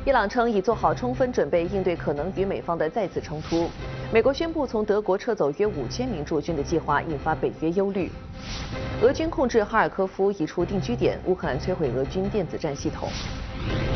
伊朗称已做好充分准备应对可能与美方的再次冲突。美国宣布从德国撤走约5000名驻军的计划引发北约忧虑。俄军控制哈尔科夫一处定居点，乌克兰摧毁俄军电子战系统。